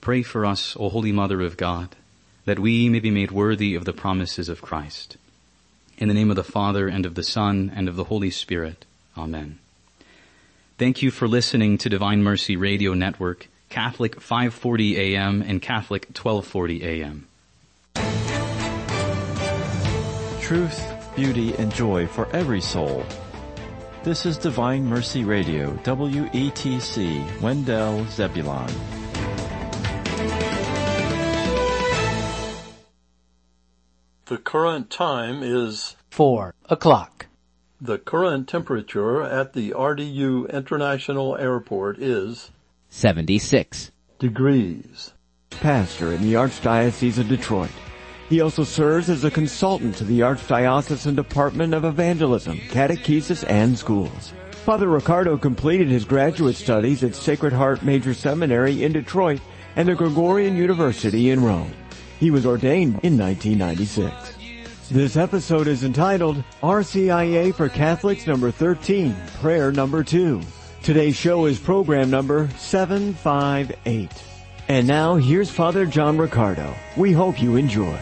Pray for us, O Holy Mother of God, that we may be made worthy of the promises of Christ. In the name of the Father, and of the Son, and of the Holy Spirit. Amen. Thank you for listening to Divine Mercy Radio Network, Catholic 540 AM and Catholic 1240 AM. Truth, beauty, and joy for every soul. This is Divine Mercy Radio, WETC, Wendell, Zebulon. The current time is 4 o'clock. The current temperature at the RDU International Airport is 76 degrees. Pastor in the Archdiocese of Detroit. He also serves as a consultant to the Archdiocesan Department of Evangelism, Catechesis, and Schools. Father Ricardo completed his graduate studies at Sacred Heart Major Seminary in Detroit and the Gregorian University in Rome. He was ordained in 1996. This episode is entitled RCIA for Catholics number 13, prayer number 2. Today's show is program number 758. And now here's Father John Ricardo. We hope you enjoy.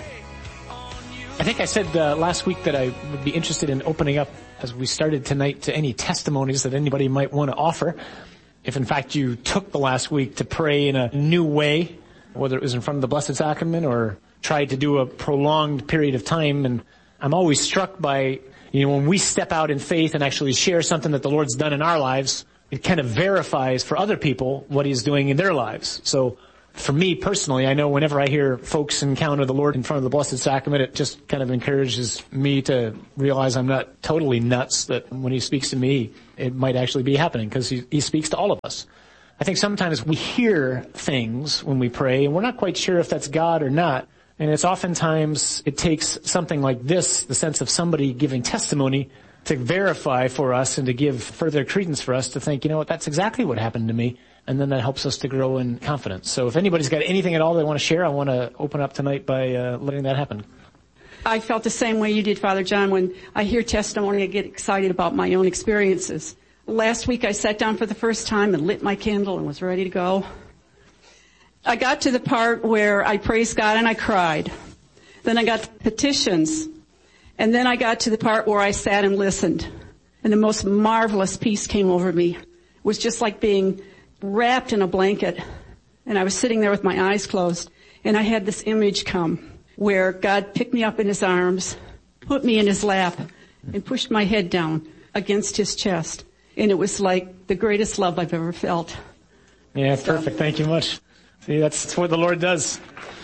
I think I said last week that I would be interested in opening up, as we started tonight, to any testimonies that anybody might want to offer. If in fact you took the last week to pray in a new way, whether it was in front of the Blessed Sacrament or tried to do a prolonged period of time. And I'm always struck by, when we step out in faith and actually share something that the Lord's done in our lives, it kind of verifies for other people what He's doing in their lives. So for me personally, I know whenever I hear folks encounter the Lord in front of the Blessed Sacrament, it just kind of encourages me to realize I'm not totally nuts, that when He speaks to me, it might actually be happening, because He speaks to all of us. I think sometimes we hear things when we pray, and we're not quite sure if that's God or not. And it's oftentimes, it takes something like this, the sense of somebody giving testimony, to verify for us and to give further credence for us to think, that's exactly what happened to me. And then that helps us to grow in confidence. So if anybody's got anything at all they want to share, I want to open up tonight by letting that happen. I felt the same way you did, Father John. When I hear testimony, I get excited about my own experiences. Last week I sat down for the first time and lit my candle and was ready to go. I got to the part where I praised God and I cried. Then I got to petitions. And then I got to the part where I sat and listened. And the most marvelous peace came over me. It was just like being wrapped in a blanket. And I was sitting there with my eyes closed. And I had this image come where God picked me up in His arms, put me in His lap, and pushed my head down against His chest. And it was like the greatest love I've ever felt. Yeah, perfect. Thank you much. See, that's what the Lord does.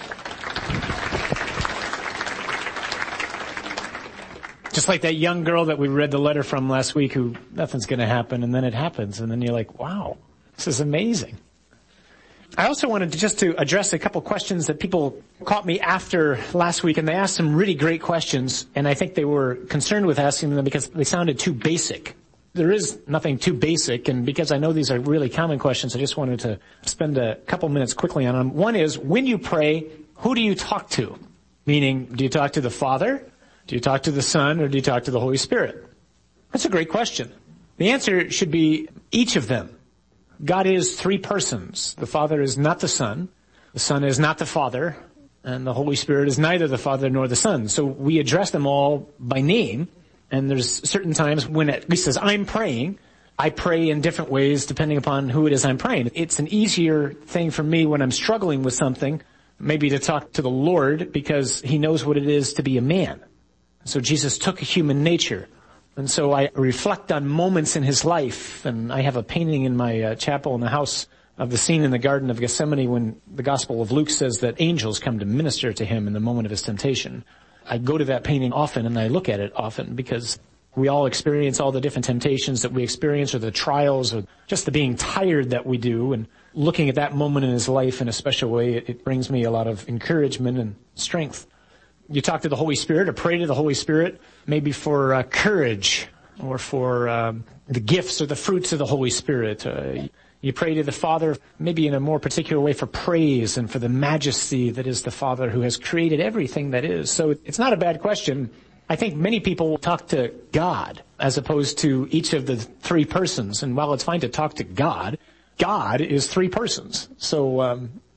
Just like that young girl that we read the letter from last week, who nothing's going to happen, and then it happens, and then you're like, wow, this is amazing. I also wanted to address a couple questions that people caught me after last week, and they asked some really great questions, and I think they were concerned with asking them because they sounded too basic. There is nothing too basic, and because I know these are really common questions, I just wanted to spend a couple minutes quickly on them. One is, when you pray, who do you talk to? Meaning, do you talk to the Father, do you talk to the Son, or do you talk to the Holy Spirit? That's a great question. The answer should be each of them. God is three persons. The Father is not the Son, the Son is not the Father, and the Holy Spirit is neither the Father nor the Son. So we address them all by name. And there's certain times when, at least as I'm praying, I pray in different ways depending upon who it is I'm praying. It's an easier thing for me when I'm struggling with something, maybe to talk to the Lord, because He knows what it is to be a man. So Jesus took a human nature. And so I reflect on moments in His life, and I have a painting in my chapel in the house of the scene in the Garden of Gethsemane when the Gospel of Luke says that angels come to minister to Him in the moment of His temptation. I go to that painting often and I look at it often, because we all experience all the different temptations that we experience, or the trials, or just the being tired that we do. And looking at that moment in His life in a special way, it brings me a lot of encouragement and strength. You talk to the Holy Spirit or pray to the Holy Spirit, maybe for courage, or for the gifts or the fruits of the Holy Spirit. You pray to the Father, maybe in a more particular way, for praise and for the majesty that is the Father who has created everything that is. So it's not a bad question. I think many people will talk to God as opposed to each of the three persons. And while it's fine to talk to God, God is three persons. So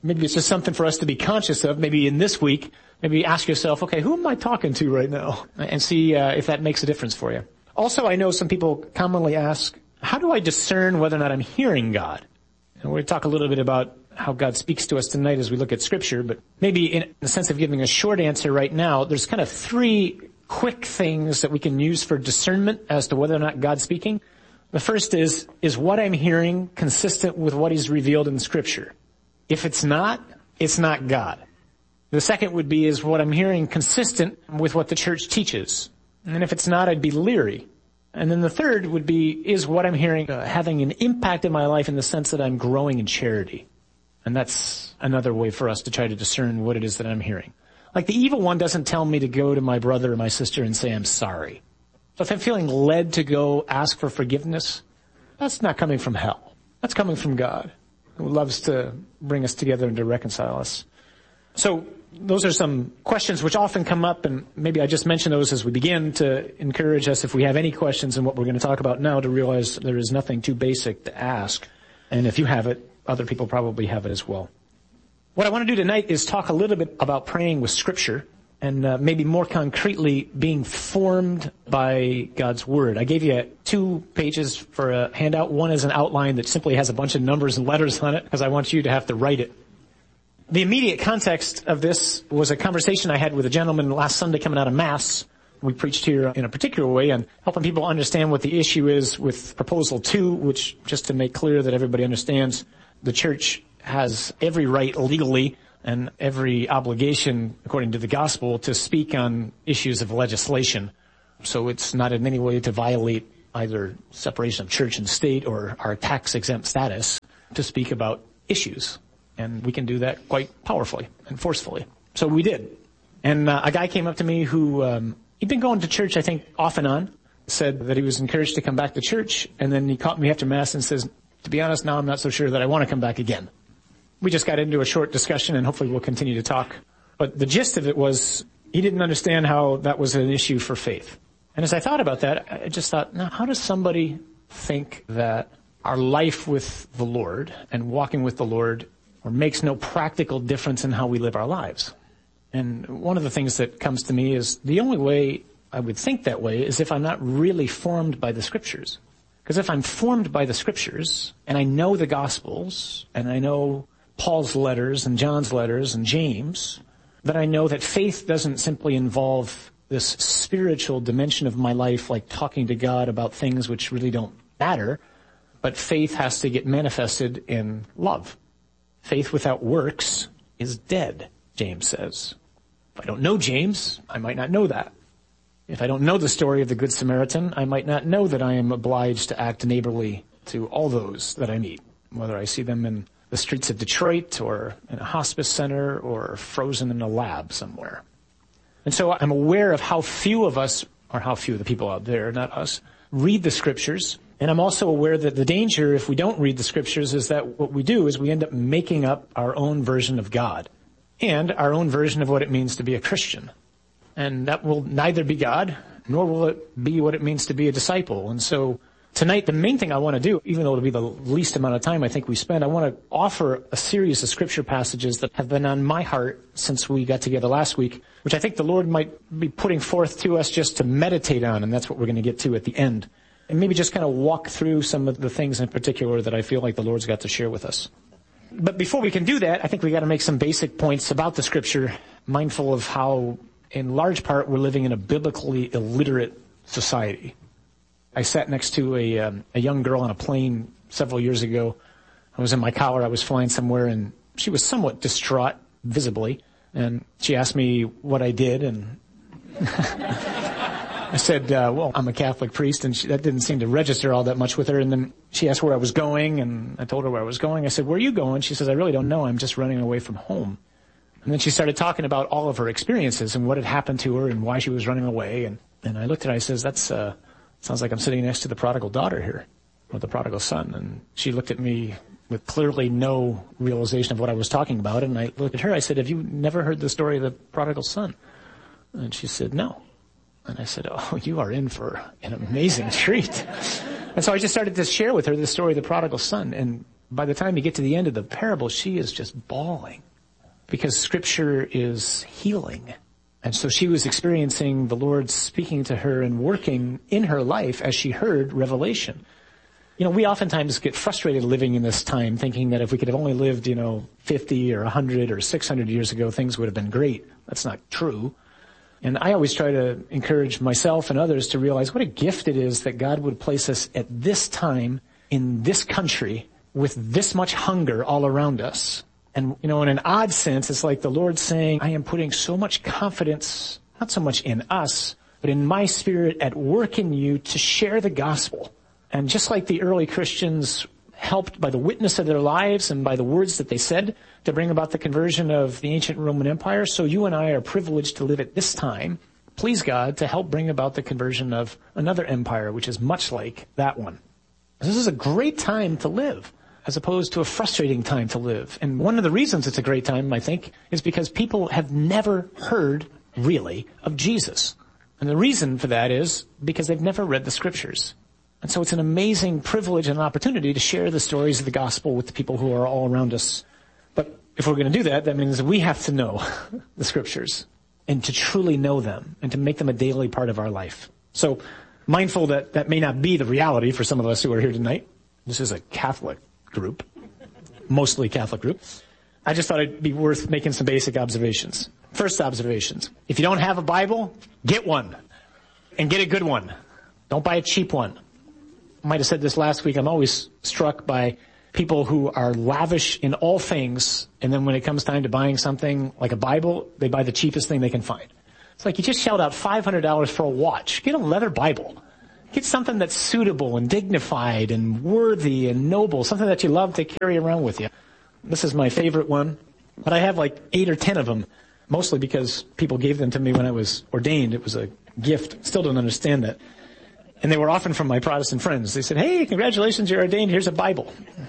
Maybe it's just something for us to be conscious of. Maybe in this week, maybe ask yourself, okay, who am I talking to right now? And see if that makes a difference for you. Also, I know some people commonly ask, how do I discern whether or not I'm hearing God? And we're going to talk a little bit about how God speaks to us tonight as we look at Scripture, but maybe in the sense of giving a short answer right now, there's kind of 3 quick things that we can use for discernment as to whether or not God's speaking. The first is what I'm hearing consistent with what He's revealed in Scripture? If it's not God. The second would be, is what I'm hearing consistent with what the church teaches? And if it's not, I'd be leery. And then the third would be, is what I'm hearing having an impact in my life in the sense that I'm growing in charity? And that's another way for us to try to discern what it is that I'm hearing. Like the evil one doesn't tell me to go to my brother or my sister and say I'm sorry. So if I'm feeling led to go ask for forgiveness, that's not coming from hell. That's coming from God, who loves to bring us together and to reconcile us. So those are some questions which often come up, and maybe I just mention those as we begin to encourage us, if we have any questions in what we're going to talk about now, to realize there is nothing too basic to ask. And if you have it, other people probably have it as well. What I want to do tonight is talk a little bit about praying with Scripture, and maybe more concretely being formed by God's Word. I gave you 2 pages for a handout. One is an outline that simply has a bunch of numbers and letters on it, because I want you to have to write it. The immediate context of this was a conversation I had with a gentleman last Sunday coming out of Mass. We preached here in a particular way and helping people understand what the issue is with Proposal 2, which, just to make clear that everybody understands, the church has every right legally and every obligation, according to the gospel, to speak on issues of legislation. So it's not in any way to violate either separation of church and state or our tax-exempt status to speak about issues. And we can do that quite powerfully and forcefully. So we did. And a guy came up to me who he'd been going to church, I think, off and on, said that he was encouraged to come back to church, and then he caught me after Mass and says, to be honest, now I'm not so sure that I want to come back again. We just got into a short discussion, and hopefully we'll continue to talk. But the gist of it was he didn't understand how that was an issue for faith. And as I thought about that, I just thought, now how does somebody think that our life with the Lord and walking with the Lord or makes no practical difference in how we live our lives? And one of the things that comes to me is the only way I would think that way is if I'm not really formed by the Scriptures. Because if I'm formed by the Scriptures, and I know the Gospels, and I know Paul's letters and John's letters and James, then I know that faith doesn't simply involve this spiritual dimension of my life, like talking to God about things which really don't matter, but faith has to get manifested in love. Faith without works is dead, James says. If I don't know James, I might not know that. If I don't know the story of the Good Samaritan, I might not know that I am obliged to act neighborly to all those that I meet, whether I see them in the streets of Detroit or in a hospice center or frozen in a lab somewhere. And so I'm aware of how few of us, or how few of the people out there, not us, read the Scriptures. And I'm also aware that the danger, if we don't read the Scriptures, is that what we do is we end up making up our own version of God and our own version of what it means to be a Christian. And that will neither be God, nor will it be what it means to be a disciple. And so tonight, the main thing I want to do, even though it'll be the least amount of time I think we spend, I want to offer a series of Scripture passages that have been on my heart since we got together last week, which I think the Lord might be putting forth to us just to meditate on, and that's what we're going to get to at the end. And maybe just kind of walk through some of the things in particular that I feel like the Lord's got to share with us. But before we can do that, I think we got to make some basic points about the Scripture, mindful of how, in large part, we're living in a biblically illiterate society. I sat next to a young girl on a plane several years ago. I was in my collar. I was flying somewhere, and she was somewhat distraught, visibly. And she asked me what I did, and I said, well, I'm a Catholic priest, and that didn't seem to register all that much with her. And then she asked where I was going, and I told her where I was going. I said, where are you going? She says, I really don't know. I'm just running away from home. And then she started talking about all of her experiences and what had happened to her and why she was running away. And I looked at her, I says, that's sounds like I'm sitting next to the prodigal daughter here, or the prodigal son. And she looked at me with clearly no realization of what I was talking about. And I looked at her, I said, have you never heard the story of the prodigal son? And she said, no. And I said, oh, you are in for an amazing treat. And so I just started to share with her the story of the prodigal son. And By the time you get to the end of the parable, she is just bawling because Scripture is healing. And so she was experiencing the Lord speaking to her and working in her life as she heard revelation. We oftentimes get frustrated living in this time thinking that if we could have only lived, 50 or 100 or 600 years ago, things would have been great. That's not true. And I always try to encourage myself and others to realize what a gift it is that God would place us at this time in this country with this much hunger all around us. And, in an odd sense, it's like the Lord saying, I am putting so much confidence, not so much in us, but in my Spirit at work in you to share the gospel. And just like the early Christians helped by the witness of their lives and by the words that they said to bring about the conversion of the ancient Roman Empire, so you and I are privileged to live at this time, please God, to help bring about the conversion of another empire, which is much like that one. This is a great time to live, as opposed to a frustrating time to live. And one of the reasons it's a great time, I think, is because people have never heard, really, of Jesus. And the reason for that is because they've never read the Scriptures. And so it's an amazing privilege and opportunity to share the stories of the gospel with the people who are all around us. But if we're going to do that, that means we have to know the Scriptures and to truly know them and to make them a daily part of our life. So mindful that that may not be the reality for some of us who are here tonight. This is a Catholic group, mostly Catholic group. I just thought it'd be worth making some basic observations. First observations. If you don't have a Bible, get one. And get a good one. Don't buy a cheap one. I might have said this last week. I'm always struck by people who are lavish in all things, and then when it comes time to buying something like a Bible, they buy the cheapest thing they can find. It's like you just shelled out $500 for a watch. Get a leather Bible. Get something that's suitable and dignified and worthy and noble, something that you love to carry around with you. This is my favorite one, but I have like 8 or 10 of them, mostly because people gave them to me when I was ordained. It was a gift. Still don't understand that. And they were often from my Protestant friends. They said, hey, congratulations, you're ordained. Here's a Bible.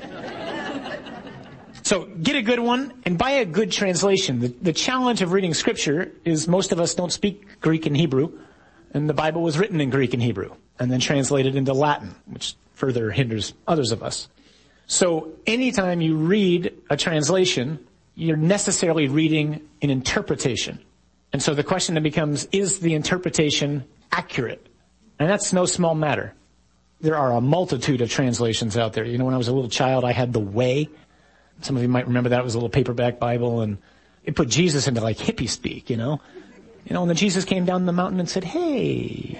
So get a good one and buy a good translation. The challenge of reading Scripture is most of us don't speak Greek and Hebrew, and the Bible was written in Greek and Hebrew and then translated into Latin, which further hinders others of us. So anytime you read a translation, you're necessarily reading an interpretation. And so the question then becomes, is the interpretation accurate? And that's no small matter. There are a multitude of translations out there. When I was a little child, I had The Way. Some of you might remember that. It was a little paperback Bible, and it put Jesus into like hippie speak, and then Jesus came down the mountain and said, hey,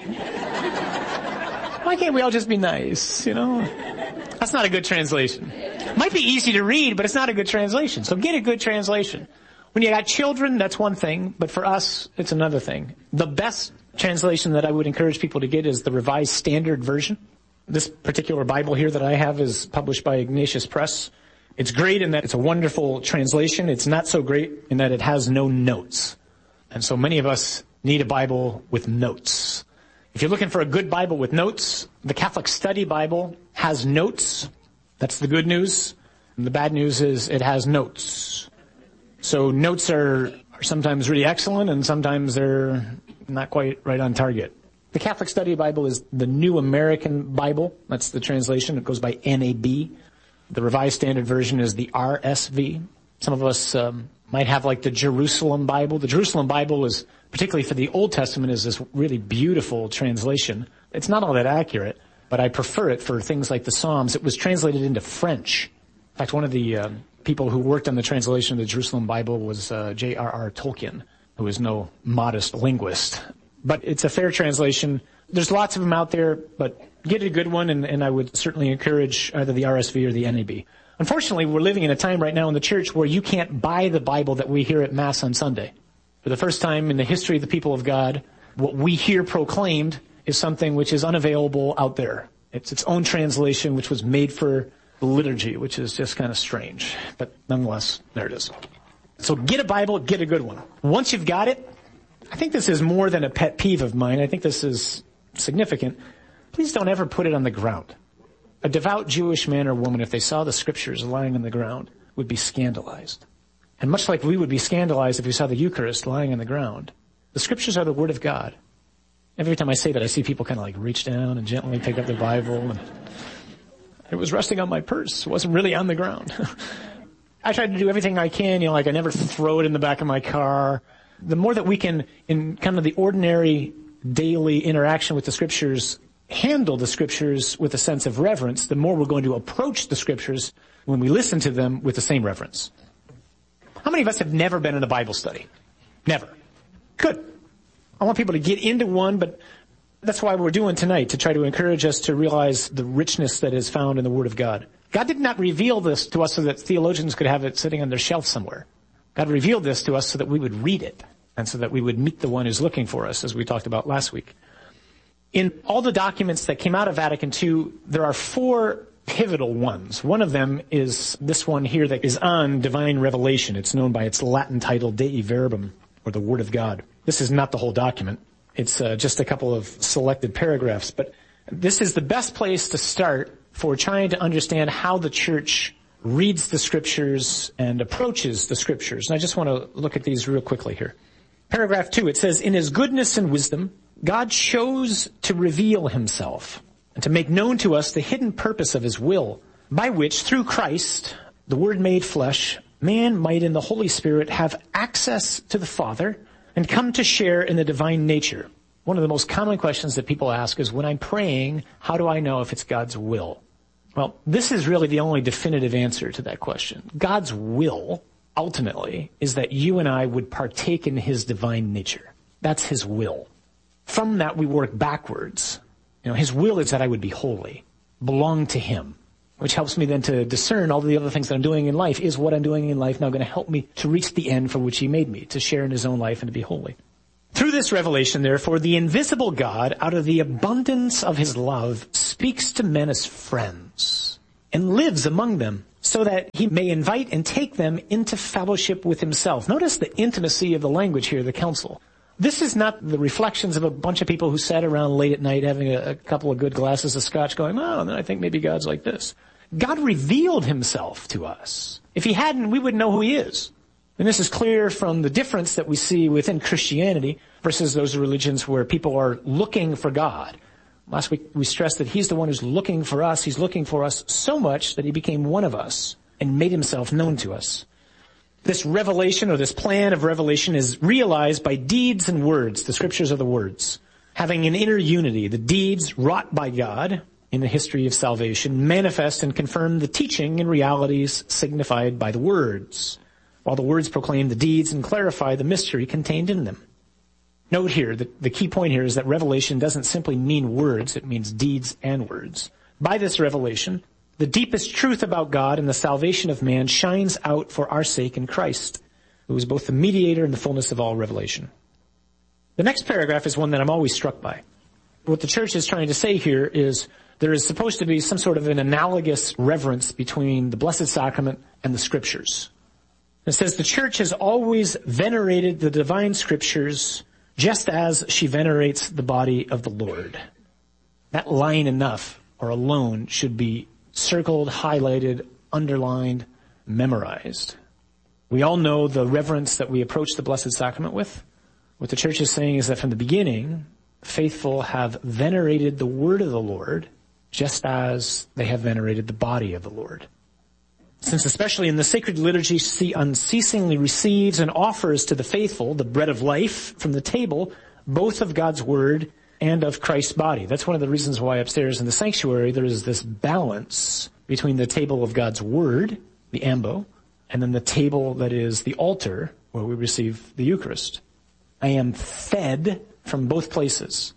why can't we all just be nice, That's not a good translation. Might be easy to read, but it's not a good translation. So get a good translation. When you got children, that's one thing, but for us, it's another thing. The best translation that I would encourage people to get is the Revised Standard Version. This particular Bible here that I have is published by Ignatius Press. It's great in that it's a wonderful translation. It's not so great in that it has no notes. And so many of us need a Bible with notes. If you're looking for a good Bible with notes, the Catholic Study Bible has notes. That's the good news. And the bad news is it has notes. So notes are sometimes really excellent and sometimes they're not quite right on target. The Catholic Study Bible is the New American Bible. That's the translation. It goes by NAB. The Revised Standard Version is the RSV. Some of us might have like the Jerusalem Bible. The Jerusalem Bible is, particularly for the Old Testament, is this really beautiful translation. It's not all that accurate, but I prefer it for things like the Psalms. It was translated into French. In fact, one of the people who worked on the translation of the Jerusalem Bible was J.R.R. Tolkien, who is no modest linguist. But it's a fair translation. There's lots of them out there, but get a good one, and I would certainly encourage either the RSV or the NAB. Unfortunately, we're living in a time right now in the church where you can't buy the Bible that we hear at Mass on Sunday. For the first time in the history of the people of God, what we hear proclaimed is something which is unavailable out there. It's its own translation, which was made for the liturgy, which is just kind of strange. But nonetheless, there it is. So get a Bible, get a good one. Once you've got it, I think this is more than a pet peeve of mine. I think this is significant. Please don't ever put it on the ground. A devout Jewish man or woman, if they saw the Scriptures lying on the ground, would be scandalized. And much like we would be scandalized if we saw the Eucharist lying on the ground, the Scriptures are the Word of God. Every time I say that, I see people kind of like reach down and gently pick up their Bible. And It was resting on my purse. It wasn't really on the ground. I tried to do everything I can, like I never throw it in the back of my car. The more that we can, in kind of the ordinary daily interaction with the Scriptures, handle the Scriptures with a sense of reverence, the more we're going to approach the Scriptures when we listen to them with the same reverence. How many of us have never been in a Bible study? Never. Good. I want people to get into one, but that's why we're doing tonight, to try to encourage us to realize the richness that is found in the Word of God. God did not reveal this to us so that theologians could have it sitting on their shelf somewhere. God revealed this to us so that we would read it and so that we would meet the one who's looking for us, as we talked about last week. In all the documents that came out of Vatican II, there are 4 pivotal ones. One of them is this one here that is on divine revelation. It's known by its Latin title, Dei Verbum, or the Word of God. This is not the whole document. It's just a couple of selected paragraphs, but this is the best place to start for trying to understand how the church reads the Scriptures and approaches the Scriptures. And I just want to look at these real quickly here. Paragraph 2, it says, in his goodness and wisdom, God chose to reveal himself and to make known to us the hidden purpose of his will, by which, through Christ, the Word made flesh, man might in the Holy Spirit have access to the Father and come to share in the divine nature. One of the most common questions that people ask is, when I'm praying, how do I know if it's God's will? Well, this is really the only definitive answer to that question. God's will, ultimately, is that you and I would partake in his divine nature. That's his will. From that, we work backwards. His will is that I would be holy, belong to him, which helps me then to discern all the other things that I'm doing in life. Is what I'm doing in life now going to help me to reach the end for which he made me, to share in his own life and to be holy? Through this revelation, therefore, the invisible God, out of the abundance of his love, speaks to men as friends and lives among them so that he may invite and take them into fellowship with himself. Notice the intimacy of the language here, the council. This is not the reflections of a bunch of people who sat around late at night having a couple of good glasses of scotch going, oh, and then I think maybe God's like this. God revealed himself to us. If he hadn't, we wouldn't know who he is. And this is clear from the difference that we see within Christianity versus those religions where people are looking for God. Last week we stressed that he's the one who's looking for us. He's looking for us so much that he became one of us and made himself known to us. This revelation, or this plan of revelation, is realized by deeds and words. The Scriptures are the words. Having an inner unity, the deeds wrought by God in the history of salvation manifest and confirm the teaching and realities signified by the words, while the words proclaim the deeds and clarify the mystery contained in them. Note here that the key point here is that revelation doesn't simply mean words, it means deeds and words. By this revelation, the deepest truth about God and the salvation of man shines out for our sake in Christ, who is both the mediator and the fullness of all revelation. The next paragraph is one that I'm always struck by. What the church is trying to say here is there is supposed to be some sort of an analogous reverence between the Blessed Sacrament and the Scriptures. It says the church has always venerated the divine Scriptures just as she venerates the body of the Lord. That line enough or alone should be circled, highlighted, underlined, memorized. We all know the reverence that we approach the Blessed Sacrament with. What the church is saying is that from the beginning, the faithful have venerated the word of the Lord just as they have venerated the body of the Lord. Since especially in the sacred liturgy she unceasingly receives and offers to the faithful the bread of life from the table, both of God's word and of Christ's body. That's one of the reasons why upstairs in the sanctuary there is this balance between the table of God's word, the ambo, and then the table that is the altar where we receive the Eucharist. I am fed from both places.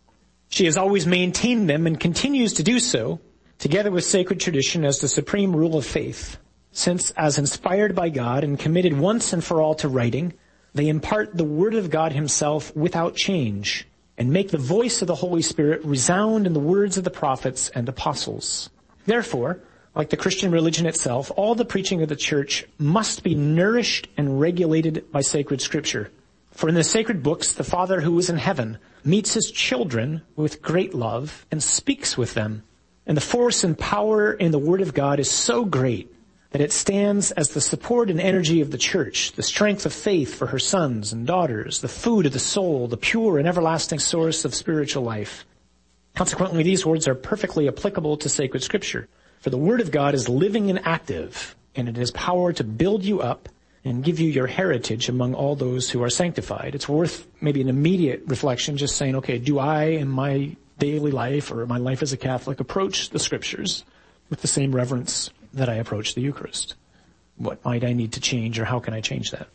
She has always maintained them and continues to do so, together with sacred tradition as the supreme rule of faith, since as inspired by God and committed once and for all to writing, they impart the word of God himself without change and make the voice of the Holy Spirit resound in the words of the prophets and apostles. Therefore, like the Christian religion itself, all the preaching of the church must be nourished and regulated by sacred scripture. For in the sacred books, the Father who is in heaven meets his children with great love and speaks with them. And the force and power in the Word of God is so great that it stands as the support and energy of the church, the strength of faith for her sons and daughters, the food of the soul, the pure and everlasting source of spiritual life. Consequently, these words are perfectly applicable to sacred scripture. For the word of God is living and active, and it has power to build you up and give you your heritage among all those who are sanctified. It's worth maybe an immediate reflection, just saying, okay, do I in my daily life or my life as a Catholic approach the scriptures with the same reverence that I approach the Eucharist? What might I need to change, or how can I change that?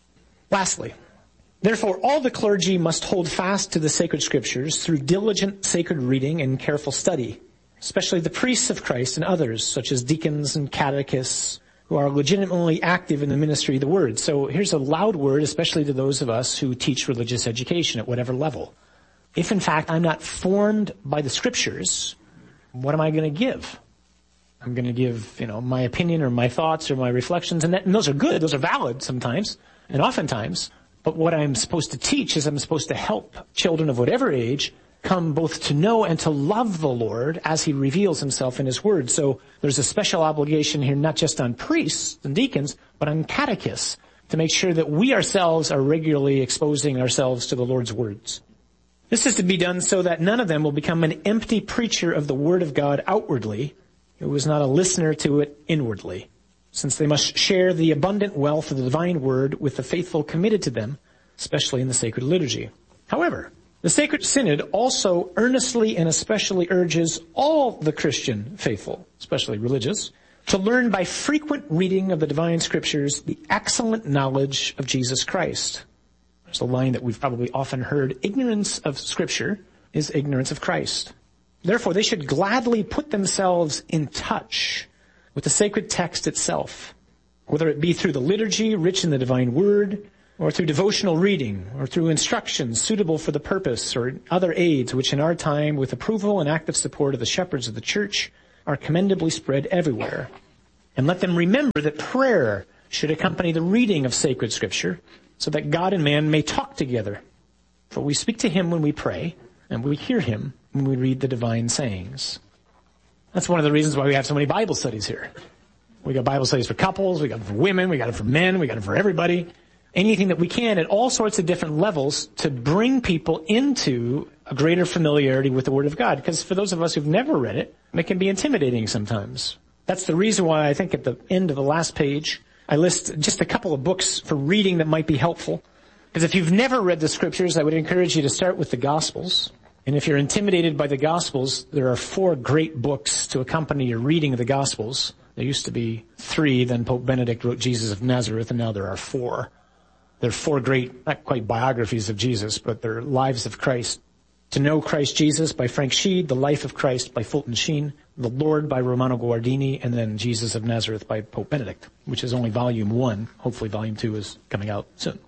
Lastly, therefore all the clergy must hold fast to the sacred scriptures through diligent sacred reading and careful study, especially the priests of Christ and others, such as deacons and catechists, who are legitimately active in the ministry of the word. So here's a loud word, especially to those of us who teach religious education at whatever level. If in fact I'm not formed by the scriptures, what am I going to give? I'm going to give, my opinion or my thoughts or my reflections, and those are good, those are valid sometimes, and oftentimes. But what I'm supposed to teach is I'm supposed to help children of whatever age come both to know and to love the Lord as he reveals himself in his word. So there's a special obligation here, not just on priests and deacons, but on catechists, to make sure that we ourselves are regularly exposing ourselves to the Lord's words. This is to be done so that none of them will become an empty preacher of the word of God outwardly, who is not a listener to it inwardly, since they must share the abundant wealth of the divine word with the faithful committed to them, especially in the sacred liturgy. However, the Sacred Synod also earnestly and especially urges all the Christian faithful, especially religious, to learn by frequent reading of the divine scriptures the excellent knowledge of Jesus Christ. There's a line that we've probably often heard: ignorance of scripture is ignorance of Christ. Therefore, they should gladly put themselves in touch with the sacred text itself, whether it be through the liturgy rich in the divine word, or through devotional reading, or through instructions suitable for the purpose, or other aids which in our time, with approval and active support of the shepherds of the church, are commendably spread everywhere. And let them remember that prayer should accompany the reading of sacred scripture, so that God and man may talk together. For we speak to him when we pray, and we hear him when we read the divine sayings. That's one of the reasons why we have so many Bible studies here. We got Bible studies for couples, we got it for women, we got it for men, we got it for everybody. Anything that we can at all sorts of different levels to bring people into a greater familiarity with the Word of God. Because for those of us who've never read it, it can be intimidating sometimes. That's the reason why I think at the end of the last page, I list just a couple of books for reading that might be helpful. Because if you've never read the Scriptures, I would encourage you to start with the Gospels. And if you're intimidated by the Gospels, there are 4 great books to accompany your reading of the Gospels. There used to be 3, then Pope Benedict wrote Jesus of Nazareth, and now there are 4. There are 4 great, not quite biographies of Jesus, but they're lives of Christ. To Know Christ Jesus by Frank Sheed, The Life of Christ by Fulton Sheen, The Lord by Romano Guardini, and then Jesus of Nazareth by Pope Benedict, which is only volume 1. Hopefully volume 2 is coming out soon.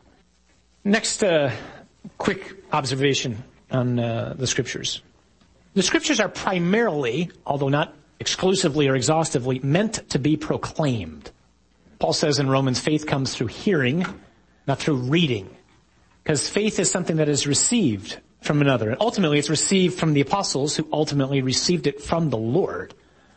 Next, quick observation on the scriptures. The scriptures are primarily, although not exclusively or exhaustively, meant to be proclaimed. Paul says in Romans, faith comes through hearing, not through reading. Because faith is something that is received from another. And ultimately it's received from the apostles, who ultimately received it from the Lord.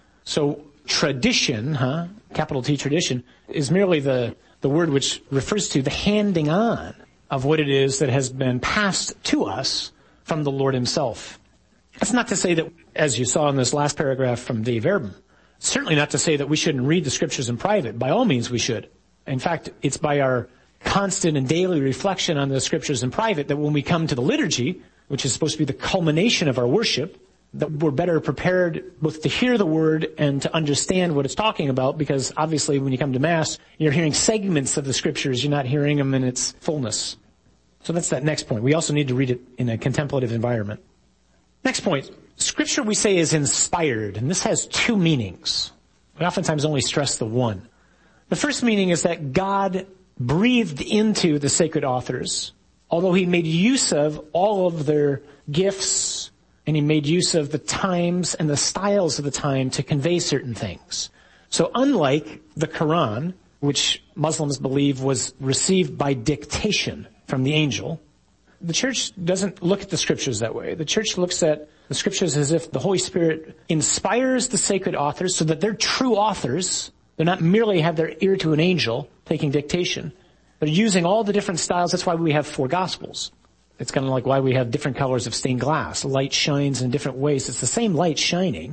So tradition, capital T tradition, is merely the word which refers to the handing on of what it is that has been passed to us from the Lord himself. That's not to say that, as you saw in this last paragraph from Dave Erben, certainly not to say that we shouldn't read the scriptures in private. By all means we should. In fact, it's by our constant and daily reflection on the scriptures in private that when we come to the liturgy, which is supposed to be the culmination of our worship, that we're better prepared both to hear the word and to understand what it's talking about, because obviously when you come to Mass, you're hearing segments of the scriptures, you're not hearing them in its fullness. So that's that next point. We also need to read it in a contemplative environment. Next point, scripture we say is inspired, and this has 2 meanings. We oftentimes only stress the one. The first meaning is that God breathed into the sacred authors, although he made use of all of their gifts, and he made use of the times and the styles of the time to convey certain things. So unlike the Quran, which Muslims believe was received by dictation from the angel, the church doesn't look at the scriptures that way. The church looks at the scriptures as if the Holy Spirit inspires the sacred authors so that they're true authors. They're not merely have their ear to an angel taking dictation. They're using all the different styles. That's why we have 4 Gospels. It's kind of like why we have different colors of stained glass. Light shines in different ways. It's the same light shining,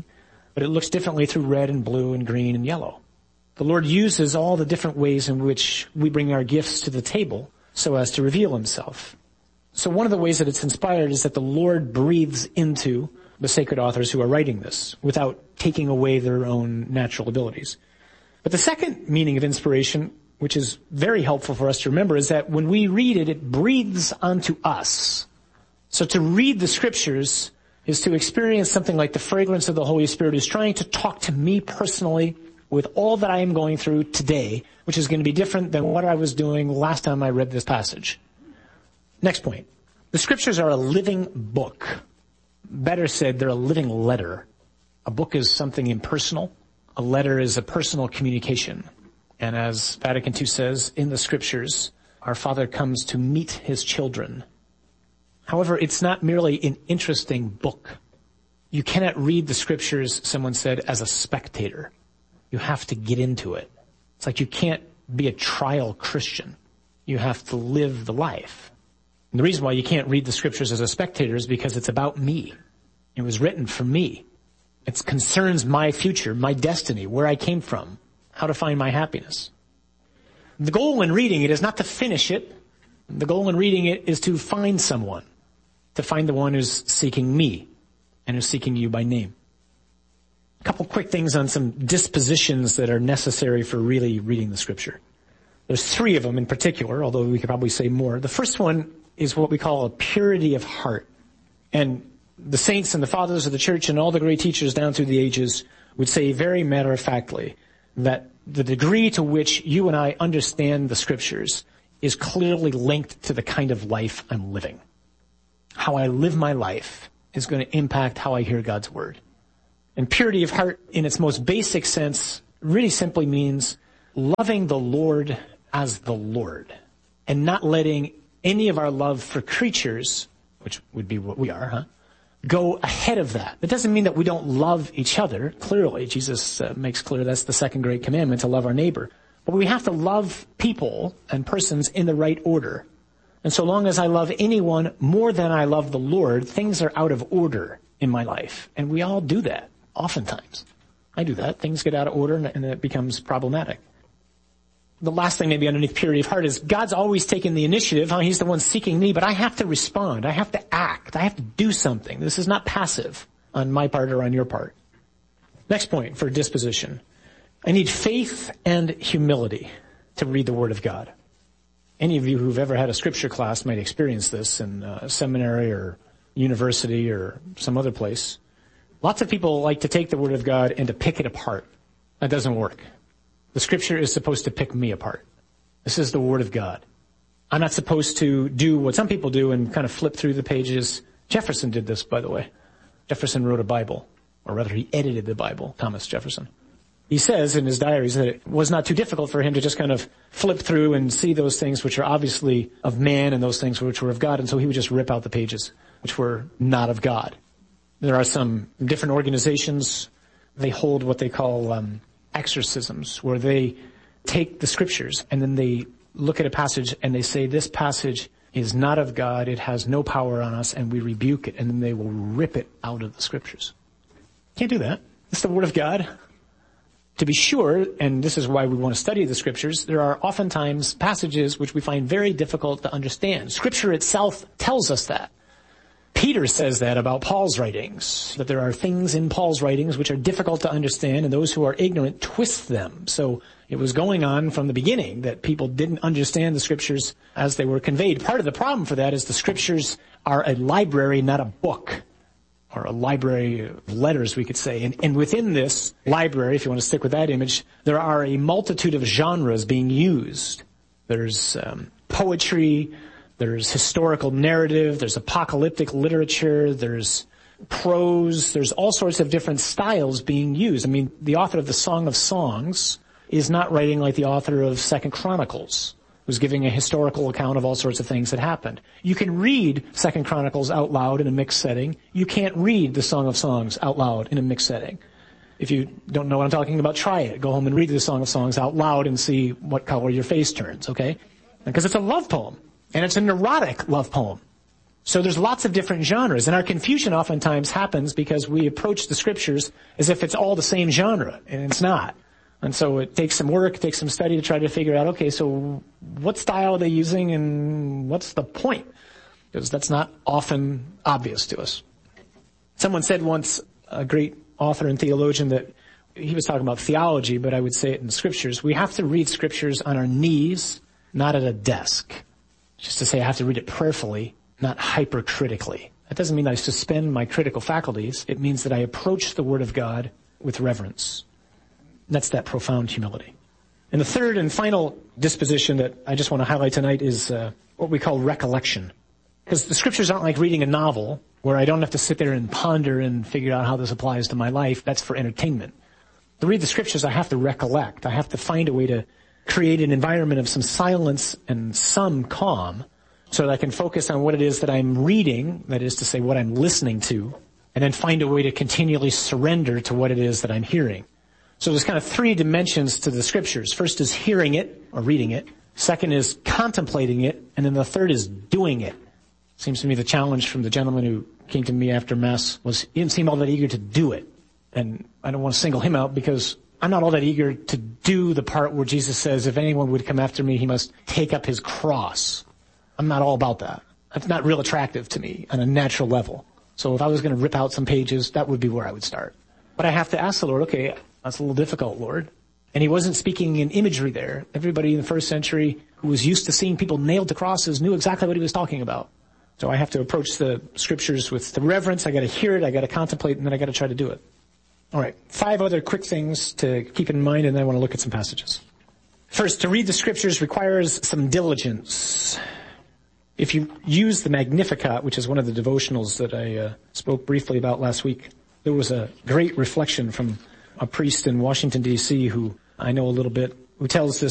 but it looks differently through red and blue and green and yellow. The Lord uses all the different ways in which we bring our gifts to the table so as to reveal himself. So one of the ways that it's inspired is that the Lord breathes into the sacred authors who are writing this without taking away their own natural abilities. But the second meaning of inspiration, which is very helpful for us to remember, is that when we read it, it breathes onto us. So to read the scriptures is to experience something like the fragrance of the Holy Spirit who's trying to talk to me personally with all that I am going through today, which is going to be different than what I was doing last time I read this passage. Next point. The scriptures are a living book. Better said, they're a living letter. A book is something impersonal. A letter is a personal communication. And as Vatican II says, in the scriptures, our Father comes to meet his children. However, it's not merely an interesting book. You cannot read the scriptures, someone said, as a spectator. You have to get into it. It's like you can't be a trial Christian. You have to live the life. And the reason why you can't read the scriptures as a spectator is because it's about me. It was written for me. It concerns my future, my destiny, where I came from, how to find my happiness. The goal in reading it is not to finish it. The goal in reading it is to find someone, to find the one who's seeking me and who's seeking you by name. A couple quick things on some dispositions that are necessary for really reading the scripture. There's three of them in particular, although we could probably say more. The first one is what we call a purity of heart. And the saints and the fathers of the church and all the great teachers down through the ages would say very matter-of-factly that the degree to which you and I understand the scriptures is clearly linked to the kind of life I'm living. How I live my life is going to impact how I hear God's word. And purity of heart, in its most basic sense, really simply means loving the Lord as the Lord and not letting any of our love for creatures, which would be what we are, go ahead of that. That doesn't mean that we don't love each other. Clearly, Jesus makes clear that's the second great commandment, to love our neighbor. But we have to love people and persons in the right order. And so long as I love anyone more than I love the Lord, things are out of order in my life. And we all do that, oftentimes. I do that. Things get out of order and it becomes problematic. The last thing maybe underneath purity of heart is God's always taking the initiative. He's the one seeking me, but I have to respond. I have to act. I have to do something. This is not passive on my part or on your part. Next point for disposition. I need faith and humility to read the Word of God. Any of you who've ever had a scripture class might experience this in seminary or university or some other place. Lots of people like to take the Word of God and to pick it apart. That doesn't work. The scripture is supposed to pick me apart. This is the Word of God. I'm not supposed to do what some people do and kind of flip through the pages. Jefferson did this, by the way. Jefferson wrote a Bible, or rather he edited the Bible, Thomas Jefferson. He says in his diaries that it was not too difficult for him to just kind of flip through and see those things which are obviously of man and those things which were of God, and so he would just rip out the pages which were not of God. There are some different organizations, they hold what they call exorcisms, where they take the scriptures and then they look at a passage and they say, this passage is not of God, it has no power on us, and we rebuke it, and then they will rip it out of the scriptures. Can't do that. It's the Word of God. To be sure, and this is why we want to study the scriptures, there are oftentimes passages which we find very difficult to understand. Scripture itself tells us that. Peter says that about Paul's writings, that there are things in Paul's writings which are difficult to understand, and those who are ignorant twist them. So it was going on from the beginning that people didn't understand the scriptures as they were conveyed. Part of the problem for that is the scriptures are a library, not a book, or a library of letters, we could say. And within this library, if you want to stick with that image, there are a multitude of genres being used. There's poetry, there's historical narrative, there's apocalyptic literature, there's prose, there's all sorts of different styles being used. I mean, the author of the Song of Songs is not writing like the author of 2 Chronicles, who's giving a historical account of all sorts of things that happened. You can read 2 Chronicles out loud in a mixed setting. You can't read the Song of Songs out loud in a mixed setting. If you don't know what I'm talking about, try it. Go home and read the Song of Songs out loud and see what color your face turns, okay? Because it's a love poem. And it's a neurotic love poem. So there's lots of different genres, and our confusion oftentimes happens because we approach the scriptures as if it's all the same genre, and it's not. And so it takes some work, it takes some study to try to figure out, okay, so what style are they using and what's the point? Because that's not often obvious to us. Someone said once, a great author and theologian, that he was talking about theology, but I would say it in the scriptures. We have to read scriptures on our knees, not at a desk. Just to say I have to read it prayerfully, not hypercritically. That doesn't mean I suspend my critical faculties. It means that I approach the Word of God with reverence. That's that profound humility. And the third and final disposition that I just want to highlight tonight is what we call recollection. Because the scriptures aren't like reading a novel where I don't have to sit there and ponder and figure out how this applies to my life. That's for entertainment. To read the scriptures, I have to recollect. I have to find a way to create an environment of some silence and some calm so that I can focus on what it is that I'm reading, that is to say what I'm listening to, and then find a way to continually surrender to what it is that I'm hearing. So there's kind of three dimensions to the scriptures. First is hearing it, or reading it. Second is contemplating it. And then the third is doing it. Seems to me the challenge from the gentleman who came to me after Mass was he didn't seem all that eager to do it. And I don't want to single him out because I'm not all that eager to do the part where Jesus says, if anyone would come after me, he must take up his cross. I'm not all about that. That's not real attractive to me on a natural level. So if I was going to rip out some pages, that would be where I would start. But I have to ask the Lord, okay, that's a little difficult, Lord. And he wasn't speaking in imagery there. Everybody in the first century who was used to seeing people nailed to crosses knew exactly what he was talking about. So I have to approach the scriptures with the reverence. I got to hear it, I got to contemplate, and then I got to try to do it. All right, 5 other quick things to keep in mind, and then I want to look at some passages. First, to read the scriptures requires some diligence. If you use the Magnificat, which is one of the devotionals that I spoke briefly about last week, there was a great reflection from a priest in Washington, D.C., who I know a little bit, who tells this